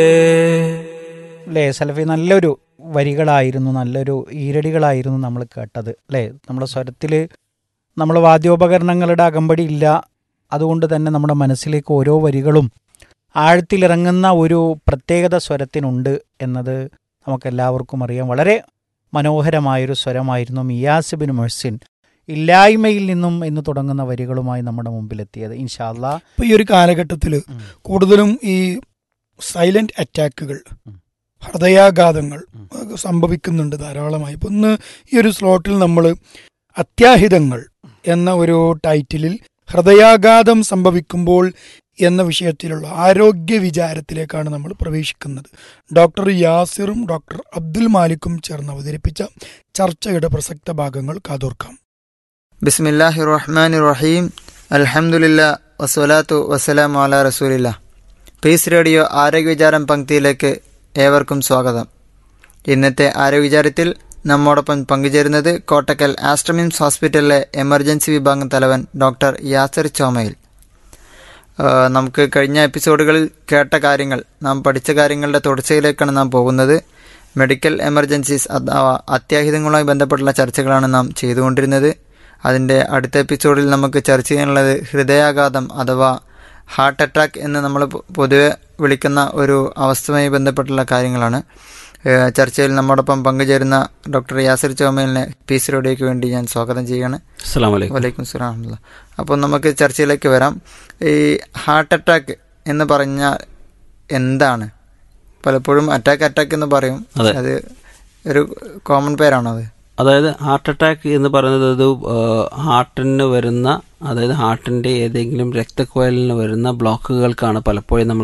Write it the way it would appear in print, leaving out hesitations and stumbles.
അല്ലേ സലഫി? നല്ലൊരു വരികളായിരുന്നു, നല്ലൊരു ഈരടികളായിരുന്നു നമ്മൾ കേട്ടത് അല്ലേ? നമ്മുടെ സ്വരത്തിൽ നമ്മൾ വാദ്യോപകരണങ്ങളുടെ അകമ്പടി ഇല്ല, അതുകൊണ്ട് തന്നെ നമ്മുടെ മനസ്സിലേക്ക് ഓരോ വരികളും ആഴത്തിലിറങ്ങുന്ന ഒരു പ്രത്യേകത സ്വരത്തിനുണ്ട് എന്നത് നമുക്കെല്ലാവർക്കും അറിയാം. വളരെ മനോഹരമായൊരു സ്വരമായിരുന്നു മിയാസ് ബിൻ മുഹ്സിൻ ഇല്ലായ്മയിൽ നിന്നും എന്ന് തുടങ്ങുന്ന വരികളുമായി നമ്മുടെ മുമ്പിലെത്തിയത്. ഇൻഷാ അല്ലാ ഇപ്പോൾ ഈ ഒരു കാലഘട്ടത്തിൽ കൂടുതലും ഈ സൈലന്റ് അറ്റാക്കുകൾ, ഹൃദയാഘാതങ്ങൾ സംഭവിക്കുന്നുണ്ട് ധാരാളമായി. ഇപ്പം ഇന്ന് ഈ ഒരു സ്ലോട്ടിൽ നമ്മൾ അത്യാഹിതങ്ങൾ എന്ന ഒരു ടൈറ്റിലിൽ ഹൃദയാഘാതം സംഭവിക്കുമ്പോൾ എന്ന വിഷയത്തിലുള്ള ആരോഗ്യ വിചാരത്തിലേക്കാണ് നമ്മൾ പ്രവേശിക്കുന്നത്. ഡോക്ടർ യാസിറും ഡോക്ടർ അബ്ദുൽ മാലിക്കും ചേർന്ന് അവതരിപ്പിച്ച ചർച്ചയുടെ പ്രസക്ത ഭാഗങ്ങൾ കാതോർക്കാം. ബിസ്മില്ലാഹിർ റഹ്മാനിർ റഹീം. അൽഹംദുലില്ലാ വസ്സലാത്തു വസ്സലാമു അലാ റസൂലില്ലാ. പീസ് റേഡിയോ ആരോഗ്യ വിചാരം പങ്ക്തിയിലേക്ക് ഏവർക്കും സ്വാഗതം. ഇന്നത്തെ ആരോഗ്യ വിചാരത്തിൽ നമ്മോടൊപ്പം പങ്കുചേരുന്നത് കോട്ടക്കൽ ആസ്ട്രമിംസ് ഹോസ്പിറ്റലിലെ എമർജൻസി വിഭാഗം തലവൻ ഡോക്ടർ യാസിർ ചോമയിൽ. നമുക്ക് കഴിഞ്ഞ എപ്പിസോഡുകളിൽ കേട്ട കാര്യങ്ങൾ, നാം പഠിച്ച കാര്യങ്ങളുടെ തുടർച്ചയിലേക്കാണ് നാം പോകുന്നത്. മെഡിക്കൽ എമർജൻസീസ് അഥവാ അത്യാഹിതങ്ങളുമായി ബന്ധപ്പെട്ടുള്ള ചർച്ചകളാണ് നാം ചെയ്തുകൊണ്ടിരുന്നത്. അതിൻ്റെ അടുത്ത എപ്പിസോഡിൽ നമുക്ക് ചർച്ച ചെയ്യാനുള്ളത് ഹൃദയാഘാതം അഥവാ ഹാർട്ട് അറ്റാക്ക് എന്ന് നമ്മൾ പൊതുവെ വിളിക്കുന്ന ഒരു അവസ്ഥയുമായി ബന്ധപ്പെട്ടുള്ള കാര്യങ്ങളാണ്. ചർച്ചയിൽ നമ്മോടൊപ്പം പങ്കുചേരുന്ന ഡോക്ടർ യാസിർ ചോമലിനെ പീസ് റേഡിയോയ്ക്ക് വേണ്ടി ഞാൻ സ്വാഗതം ചെയ്യുകയാണ്. വലൈക്കും സ്സലാം. അപ്പോൾ നമുക്ക് ചർച്ചയിലേക്ക് വരാം. ഈ ഹാർട്ട് അറ്റാക്ക് എന്ന് പറഞ്ഞാൽ എന്താണ്? പലപ്പോഴും അറ്റാക്ക് എന്ന് പറയും, അത് ഒരു കോമൺ പേരാണോ അത്? അതായത് ഹാർട്ട് അറ്റാക്ക് എന്ന് പറയുന്നത് ഒരു ഹാർട്ടിന് വരുന്ന, അതായത് ഹാർട്ടിന്റെ ഏതെങ്കിലും രക്തക്കുഴലിന് വരുന്ന ബ്ലോക്കുകൾക്കാണ് പലപ്പോഴും നമ്മൾ